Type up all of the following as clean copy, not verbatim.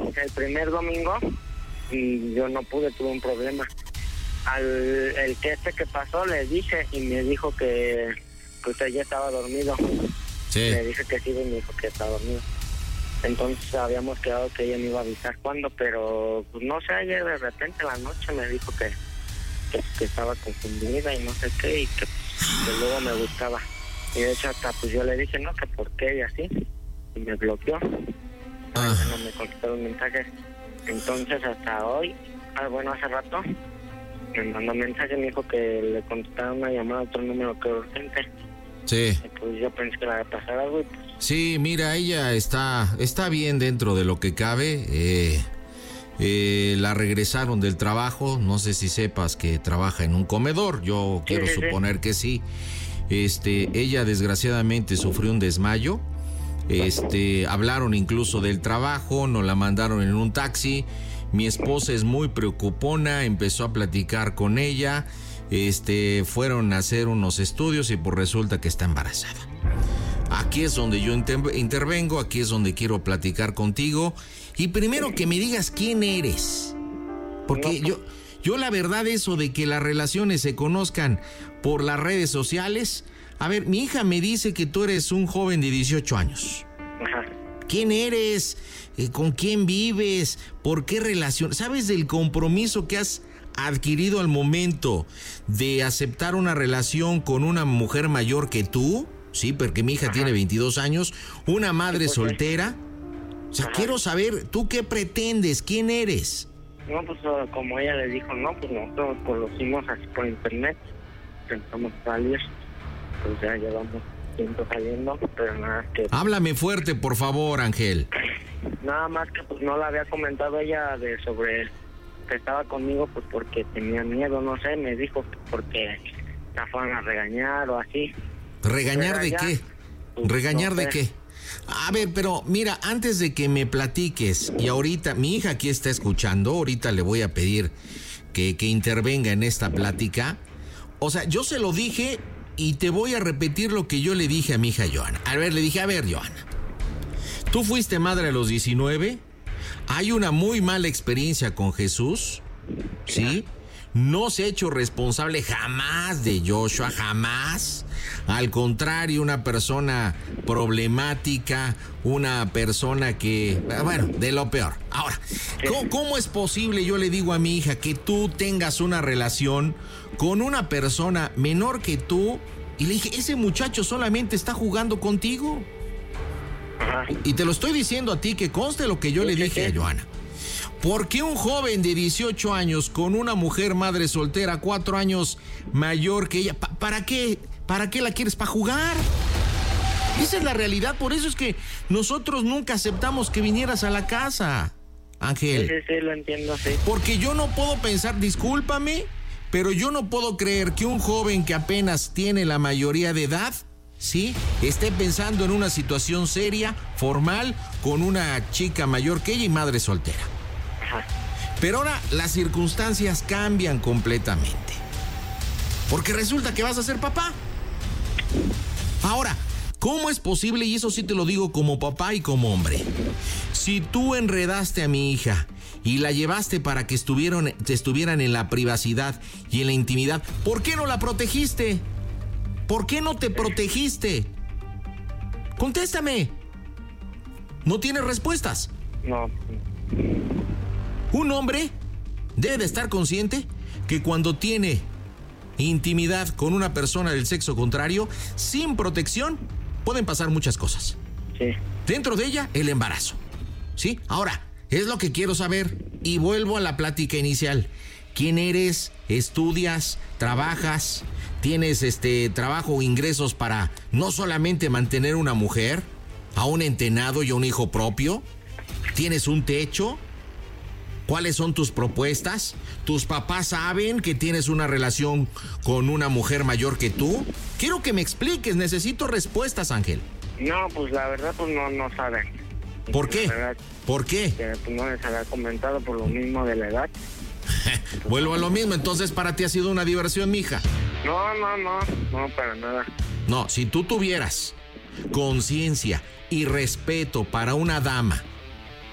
el primer domingo y yo no pude, tuve un problema. El que pasó le dije y me dijo que usted ya estaba dormido. Sí. Le dije que sí y me dijo que estaba dormido. Entonces habíamos quedado que ella me iba a avisar cuándo, pero pues, no sé, ayer de repente en la noche me dijo que estaba confundida y no sé qué, y que luego me buscaba. Y de hecho hasta pues yo le dije, no, que por qué y así, y me bloqueó. No me contestó un mensaje. Entonces hasta hoy, hace rato, me mandó un mensaje, me dijo que le contestaba una llamada a otro número que era urgente. Sí. Y pues yo pensé que le iba a pasar algo y pues... Sí, mira, ella está bien dentro de lo que cabe. La regresaron del trabajo, no sé si sepas que trabaja en un comedor, yo quiero suponer que sí. Ella desgraciadamente sufrió un desmayo. Hablaron incluso del trabajo, nos la mandaron en un taxi. Mi esposa es muy preocupona, empezó a platicar con ella. Fueron a hacer unos estudios y pues resulta que está embarazada. Aquí es donde yo intervengo, aquí es donde quiero platicar contigo. Y primero que me digas quién eres. Porque yo la verdad, eso de que las relaciones se conozcan por las redes sociales. A ver, mi hija me dice que tú eres un joven de 18 años. Ajá. ¿Quién eres? ¿Con quién vives? ¿Por qué relación? ¿Sabes del compromiso que has adquirido al momento de aceptar una relación con una mujer mayor que tú? Sí, porque mi hija tiene 22 añlos, una madre soltera. O sea, quiero saber, ¿tú qué pretendes? ¿Quién eres? No, pues como ella le dijo, no, pues nosotros conocimos así por internet, pensamos salir, pues ya llevamos tiempo saliendo, pero nada que... Háblame fuerte, por favor, Ángel. Nada más que pues no le había comentado ella sobre que estaba conmigo, pues porque tenía miedo, no sé, me dijo que porque la fueran a regañar o así. ¿Regañar de qué? ¿Regañar de qué? A ver, pero mira, antes de que me platiques, y ahorita, mi hija aquí está escuchando, ahorita le voy a pedir que intervenga en esta plática. O sea, yo se lo dije y te voy a repetir lo que yo le dije a mi hija Johanna. A ver, le dije, a ver, Johanna, tú fuiste madre a los 19, hay una muy mala experiencia con Jesús, ¿sí? No se ha hecho responsable jamás de Joshua, jamás. Al contrario, una persona problemática, una persona que, bueno, de lo peor. Ahora, ¿cómo es posible, yo le digo a mi hija, que tú tengas una relación con una persona menor que tú? Y le dije, ese muchacho solamente está jugando contigo. Y te lo estoy diciendo a ti, que conste lo que yo le dije a Johanna. ¿Por qué un joven de 18 años con una mujer madre soltera 4 años mayor que ella? ¿Para qué? ¿Para qué la quieres? ¿Para jugar? Esa es la realidad. Por eso es que nosotros nunca aceptamos que vinieras a la casa, Ángel. Sí, lo entiendo, sí. Porque yo no puedo pensar, discúlpame, pero yo no puedo creer que un joven que apenas tiene la mayoría de edad, ¿sí?, esté pensando en una situación seria, formal, con una chica mayor que ella y madre soltera. Pero ahora las circunstancias cambian completamente. Porque resulta que vas a ser papá. Ahora, ¿cómo es posible? Y eso sí te lo digo como papá y como hombre. Si tú enredaste a mi hija y la llevaste para que estuvieran en la privacidad y en la intimidad, ¿por qué no la protegiste? ¿Por qué no te protegiste? Contéstame. ¿No tienes respuestas? No. Un hombre debe de estar consciente que cuando tiene intimidad con una persona del sexo contrario, sin protección, pueden pasar muchas cosas. Sí. Dentro de ella, el embarazo. ¿Sí? Ahora, es lo que quiero saber y vuelvo a la plática inicial. ¿Quién eres? ¿Estudias? ¿Trabajas? ¿Tienes trabajo o ingresos para no solamente mantener una mujer, a un entenado y a un hijo propio? ¿Tienes un techo? ¿Cuáles son tus propuestas? ¿Tus papás saben que tienes una relación con una mujer mayor que tú? Quiero que me expliques, necesito respuestas, Ángel. No, pues la verdad, pues no saben. ¿Por qué? Verdad, ¿Por qué? Que pues no les había comentado por lo mismo de la edad. Vuelvo a lo mismo, entonces para ti ha sido una diversión, mija. No, para nada. No, si tú tuvieras conciencia y respeto para una dama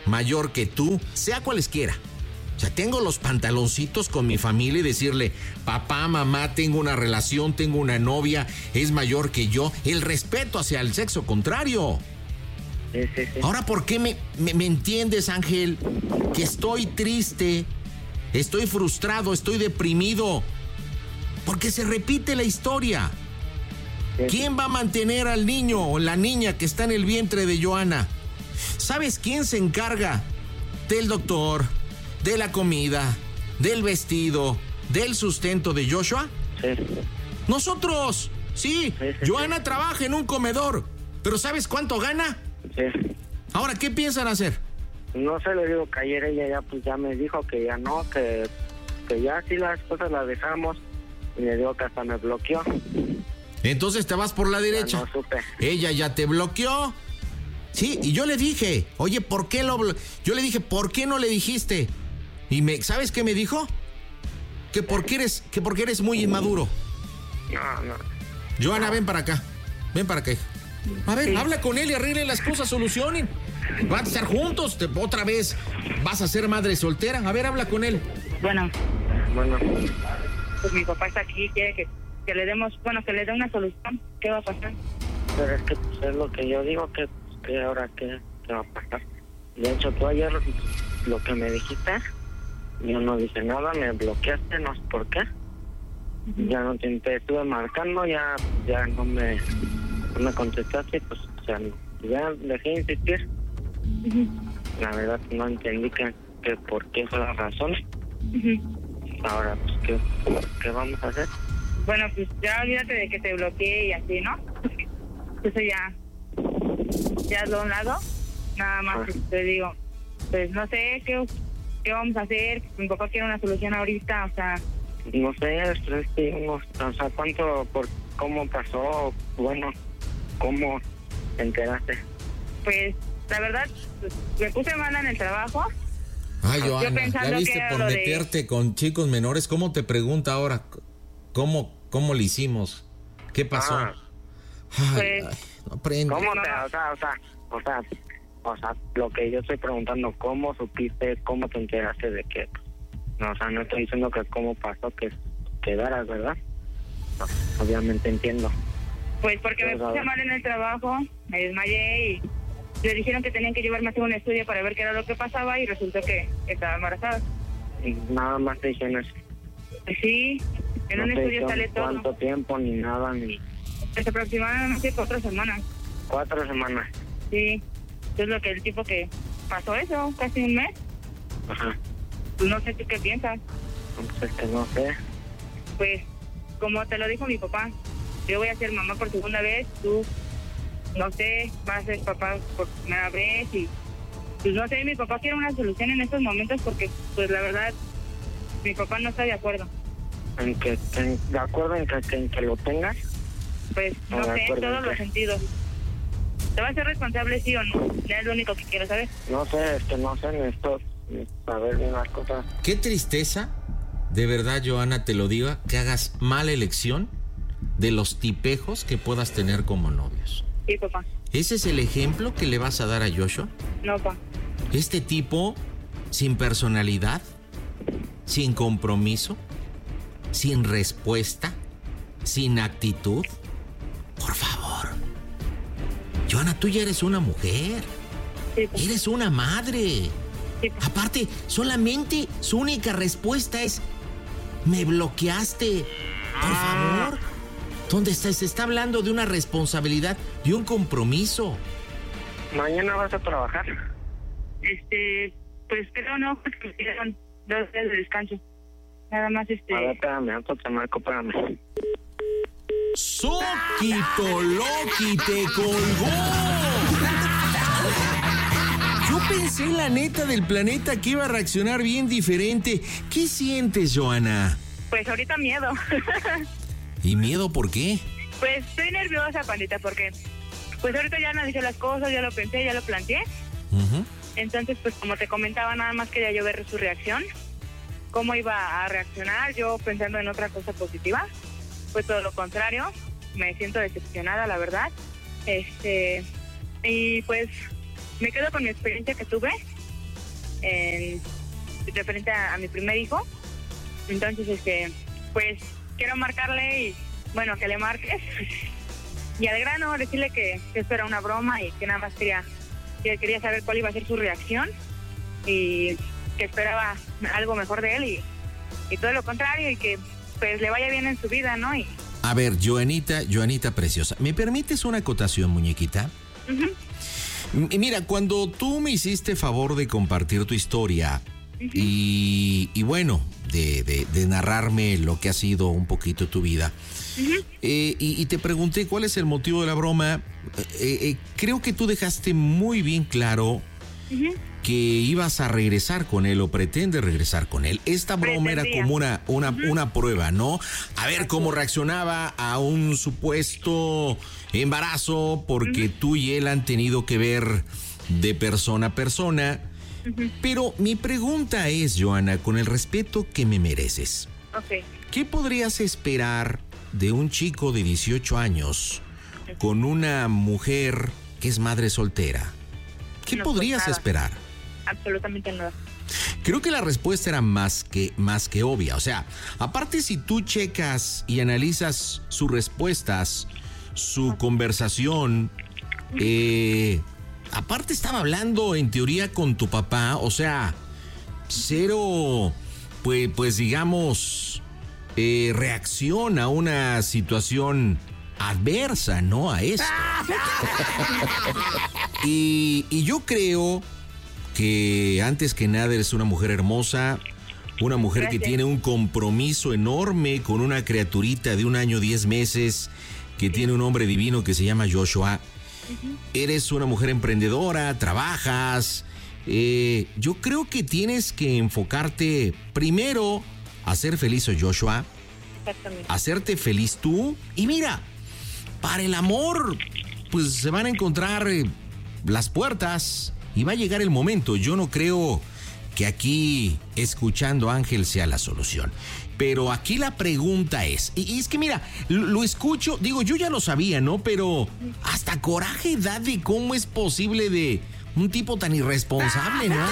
mayor que tú, sea cualesquiera. O sea, tengo los pantaloncitos con mi familia y decirle, papá, mamá, tengo una relación, tengo una novia, es mayor que yo. El respeto hacia el sexo contrario. Sí. Ahora, ¿por qué me entiendes, Ángel? Que estoy triste, estoy frustrado, estoy deprimido. Porque se repite la historia. Sí. ¿Quién va a mantener al niño o la niña que está en el vientre de Johanna? ¿Sabes quién se encarga del doctor, de la comida, del vestido, del sustento de Joshua? Sí. ¡Nosotros! Sí, Johanna trabaja en un comedor. ¿Pero sabes cuánto gana? Sí. Ahora, ¿qué piensan hacer? No sé, le digo que ayer ella ya me dijo que ya no, que ya sí las cosas las dejamos. Y le digo que hasta me bloqueó. Entonces te vas por la derecha. Ya no supe. Ella ya te bloqueó. Sí, y yo le dije, oye, ¿por qué yo le dije, ¿por qué no le dijiste? Y ¿sabes qué me dijo? Que porque eres muy inmaduro. No. Johanna, ven para acá. Ven para acá, hija. A ver, habla con él y arreglen las cosas, solucionen. Van a estar juntos, otra vez vas a ser madre soltera. A ver, habla con él. Bueno, Pues mi papá está aquí, quiere que le demos, que le dé una solución. ¿Qué va a pasar? Pero es que pues, es lo que yo digo, que ahora qué va a pasar. De hecho, tú ayer lo que me dijiste, yo no dije nada, me bloqueaste, no sé por qué. Ya no te estuve marcando, ya no me contestaste, pues o sea, ya dejé de insistir. La verdad no entendí que por qué fue la razón. Ahora, pues, ¿qué vamos a hacer? Bueno, pues ya olvídate de que te bloqueé y así, ¿no? Eso ya hazlo a un lado. Nada más te digo, pues no sé qué vamos a hacer. Mi papá quiere una solución ahorita, o sea... No sé, o sea, cómo pasó, bueno, cómo te enteraste. Pues, la verdad, pues, me puse mala en el trabajo. Ay, Johanna, ¿ya viste por meterte con chicos menores? ¿Cómo te pregunta ahora? ¿Cómo le hicimos? ¿Qué pasó? Pues, no aprende. ¿Cómo o sea, lo que yo estoy preguntando, ¿cómo supiste, cómo te enteraste de que? No, o sea, no estoy diciendo que cómo pasó que quedaras, ¿verdad? No, obviamente entiendo. Pues porque me puse mal en el trabajo, me desmayé y le dijeron que tenían que llevarme a hacer un estudio para ver qué era lo que pasaba y resultó que estaba embarazada. Y nada más te dijeron eso. Sí, en no un estudio sale todo. ¿Cuánto tiempo ni nada ni? Pues aproximadamente 4 semanas. 4 semanas. Sí, es lo que el tipo que pasó eso, casi un mes. Ajá. Pues no sé tú qué piensas. Pues que no sé. Pues, como te lo dijo mi papá, yo voy a ser mamá por segunda vez, tú, no sé, vas a ser papá por primera vez y, pues no sé, mi papá quiere una solución en estos momentos porque, pues la verdad, mi papá no está de acuerdo. ¿De acuerdo en que lo tengas? Pues, no sé, en todos los sentidos. ¿Te vas a ser responsable, sí o no? Ya es lo único que quiero saber. No sé, necesito saber unas cosas. Qué tristeza, de verdad, Johanna, te lo digo, que hagas mala elección de los tipejos que puedas tener como novios. Sí, papá. ¿Ese es el ejemplo que le vas a dar a Joshua? No, papá. Este tipo sin personalidad, sin compromiso, sin respuesta, sin actitud. Por favor. Johanna, tú ya eres una mujer. Sí, papá. Eres una madre. Sí, papá. Aparte, solamente su única respuesta es: me bloqueaste. Por favor. ¿Dónde está? Se está hablando de una responsabilidad, de un compromiso. ¿Mañana vas a trabajar? Pues creo no, porque me dieron 2 días de descanso. Nada más A ver, espérame, te marco, espérame. ¡Soquito Loki te colgó! Yo pensé, la neta del planeta, que iba a reaccionar bien diferente. ¿Qué sientes, Johanna? Pues ahorita miedo. ¿Y miedo por qué? Pues estoy nerviosa, pandita, porque pues ahorita ya analicé las cosas, ya lo pensé, ya lo planteé. Entonces, pues como te comentaba, nada más quería yo ver su reacción, cómo iba a reaccionar, yo pensando en otra cosa positiva. Fue todo lo contrario, me siento decepcionada, la verdad. Y pues me quedo con mi experiencia que tuve referente a mi primer hijo. Entonces, pues quiero marcarle y, bueno, que le marques. Y al grano, decirle que esto era una broma y que nada más quería saber cuál iba a ser su reacción y que esperaba algo mejor de él y todo lo contrario y que pues le vaya bien en su vida, ¿no? A ver, Joanita preciosa, ¿me permites una acotación, muñequita? Uh-huh. Mira, cuando tú me hiciste favor de compartir tu historia y bueno, de narrarme lo que ha sido un poquito tu vida, y te pregunté cuál es el motivo de la broma, creo que tú dejaste muy bien claro que ibas a regresar con él o pretendes regresar con él. Esta broma era como una prueba, ¿no? A ver cómo reaccionaba a un supuesto embarazo, porque tú y él han tenido que ver de persona a persona. Pero mi pregunta es, Joana, con el respeto que me mereces, ¿qué podrías esperar de un chico de 18 años con una mujer que es madre soltera? ¿Qué podrías esperar? Absolutamente nada. Creo que la respuesta era más que obvia. O sea, aparte, si tú checas y analizas sus respuestas, su conversación, aparte estaba hablando en teoría con tu papá, o sea, cero, pues digamos, reacción a una situación adversa, ¿no? A esto. Y yo creo que antes que nada eres una mujer hermosa, una mujer que tiene un compromiso enorme con una criaturita de 1 año 10 meses que tiene un hombre divino que se llama Joshua. Eres una mujer emprendedora, trabajas. Yo creo que tienes que enfocarte primero a hacer feliz a Joshua, hacerte feliz tú. Y mira, para el amor, pues se van a encontrar las puertas y va a llegar el momento. Yo no creo que aquí escuchando a Ángel sea la solución. Pero aquí la pregunta es, y es que mira, lo escucho, digo, yo ya lo sabía, ¿no? Pero hasta coraje da de cómo es posible de un tipo tan irresponsable, ¿no?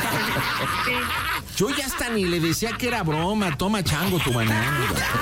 Yo ya hasta ni le decía que era broma, toma chango tu banana.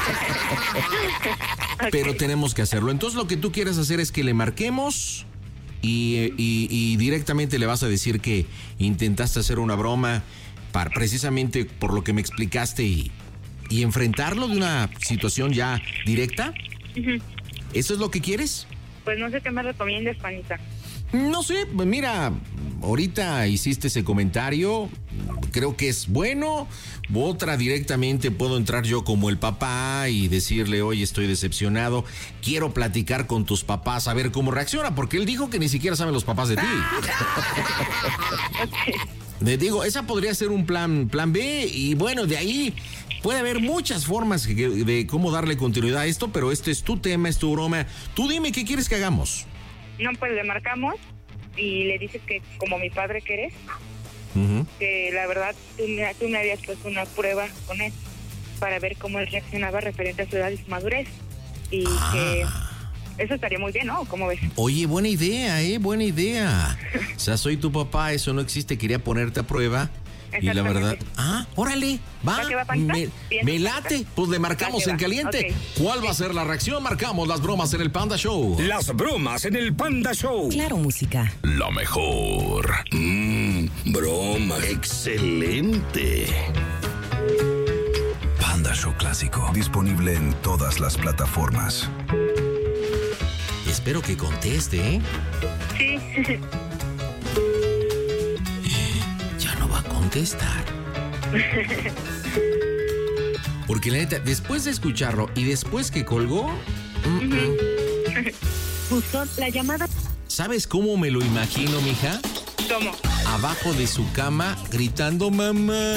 Pero tenemos que hacerlo. Entonces lo que tú quieres hacer es que le marquemos y directamente le vas a decir que intentaste hacer una broma precisamente por lo que me explicaste y enfrentarlo de una situación ya directa. ¿Eso es lo que quieres? Pues no sé qué me recomiendas, Panita. No sé, mira, ahorita hiciste ese comentario, creo que es bueno. Otra, directamente puedo entrar yo como el papá y decirle, oye, estoy decepcionado, quiero platicar con tus papás a ver cómo reacciona, porque él dijo que ni siquiera saben los papás de ti. Le digo, esa podría ser un plan B, y bueno, de ahí puede haber muchas formas de cómo darle continuidad a esto, pero este es tu tema, es tu broma. Tú dime qué quieres que hagamos. No, pues le marcamos y le dices que como mi padre que eres, que la verdad tú me habías puesto una prueba con él para ver cómo él reaccionaba referente a su edad y su madurez. Y que eso estaría muy bien, ¿no? ¿Cómo ves? Oye, buena idea, buena idea. O sea, soy tu papá, eso no existe, quería ponerte a prueba. Y la verdad, órale, va, me late, pues le marcamos en caliente. Okay. ¿Cuál va a ser la reacción? Marcamos las bromas en el Panda Show. Las bromas en el Panda Show. Claro, música. La mejor. Broma. Excelente. Panda Show Clásico. Disponible en todas las plataformas. Espero que conteste, Sí. Contestar. Porque la neta, después de escucharlo y después que colgó, Justo la llamada. ¿Sabes cómo me lo imagino, mija? ¿Cómo? Abajo de su cama gritando mamá.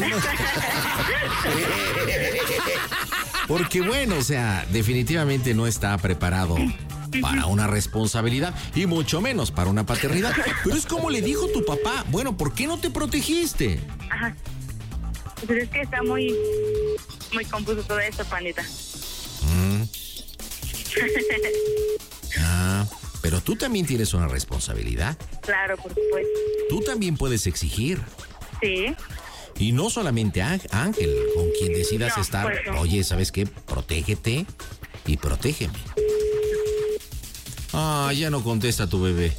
Porque bueno, o sea, definitivamente no está preparado para una responsabilidad y mucho menos para una paternidad. Pero es como le dijo tu papá, bueno, ¿por qué no te protegiste? Ajá. Pues es que está muy confuso todo esto, Pandita. Pero tú también tienes una responsabilidad. Claro, por supuesto. Tú también puedes exigir. Sí. Y no solamente Ángel, con quien decidas estar. Pues no. Oye, ¿sabes qué? Protégete y protégeme. Ah, ya no contesta tu bebé.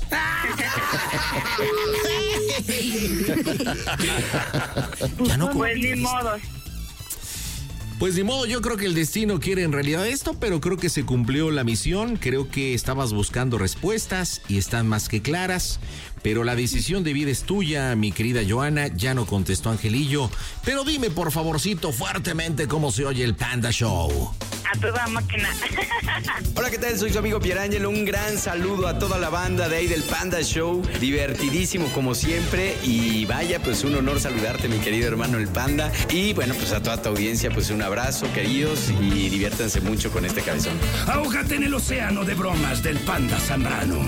Ya no Pues ni modo. Pues ni modo, yo creo que el destino quiere en realidad esto, pero creo que se cumplió la misión. Creo que estabas buscando respuestas y están más que claras. Pero la decisión de vida es tuya, mi querida Joana. Ya no contestó Angelillo. Pero dime, por favorcito, fuertemente cómo se oye el Panda Show. A toda máquina. Hola, ¿qué tal? Soy su amigo Pierangelo. Un gran saludo a toda la banda de ahí del Panda Show. Divertidísimo como siempre. Y vaya, pues un honor saludarte, mi querido hermano el Panda. Y bueno, pues a toda tu audiencia, pues un abrazo, queridos. Y diviértanse mucho con este cabezón. Ahógate en el océano de bromas del Panda Zambrano.